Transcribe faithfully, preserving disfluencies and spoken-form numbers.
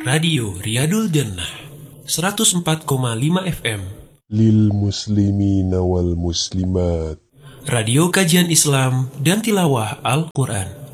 Radio Riyadul Jannah seratus empat koma lima F M Lil muslimina wal muslimat. Radio Kajian Islam dan Tilawah Al-Quran.